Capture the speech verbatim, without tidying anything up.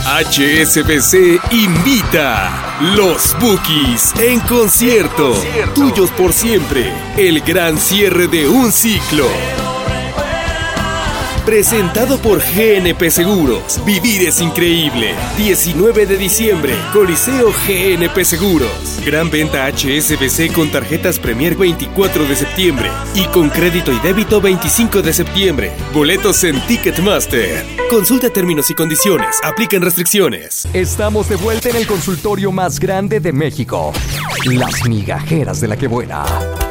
H S B C invita Los Bukis en concierto. Tuyos por siempre. El gran cierre de un ciclo. Presentado por G N P Seguros. Vivir es increíble. diecinueve de diciembre, Coliseo G N P Seguros. Gran venta H S B C con tarjetas Premier veinticuatro de septiembre y con crédito y débito veinticinco de septiembre. Boletos en Ticketmaster. Consulta términos y condiciones. Aplican restricciones. Estamos de vuelta en el consultorio más grande de México. Las migajeras de la que buena.